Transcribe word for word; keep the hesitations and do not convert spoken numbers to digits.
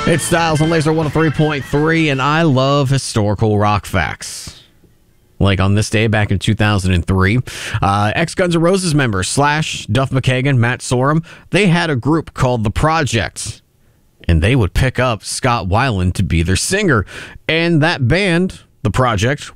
It's Styles on Laser one oh three point three, and I love historical rock facts. Like on this day back in two thousand three, uh, ex-Guns N' Roses members Slash, Duff McKagan, Matt Sorum, they had a group called The Project, and they would pick up Scott Weiland to be their singer. And that band, The Project,